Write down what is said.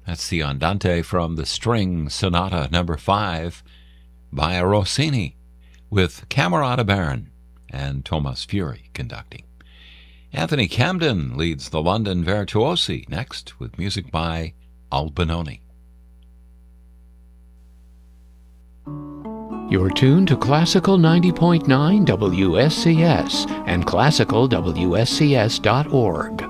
That's the Andante from the String Sonata Number 5 by Rossini, with Camerata Baron and Thomas Fury conducting. Anthony Camden leads the London Virtuosi next with music by Albinoni. You're tuned to Classical 90.9 WSCS and classicalwscs.org.